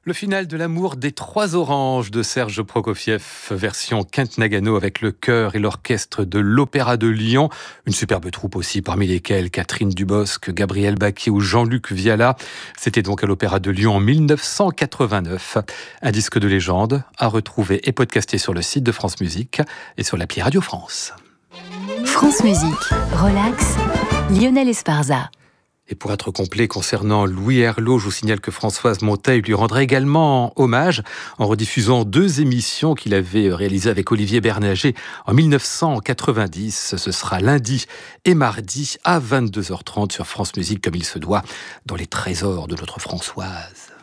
Le final de l'amour des trois oranges de Serge Prokofiev, version Kent Nagano avec le chœur et l'orchestre de l'Opéra de Lyon. Une superbe troupe aussi, parmi lesquelles Catherine Dubosc, Gabriel Baquier ou Jean-Luc Viala. C'était donc à l'Opéra de Lyon en 1989. Un disque de légende à retrouver et podcasté sur le site de France Musique et sur l'appli Radio France. France Musique, relax, Lionel Esparza. Et pour être complet concernant Louis Herlot, je vous signale que Françoise Monteil lui rendra également hommage en rediffusant 2 émissions qu'il avait réalisées avec Olivier Bernager en 1990. Ce sera lundi et mardi à 22h30 sur France Musique, comme il se doit, dans les trésors de notre Françoise.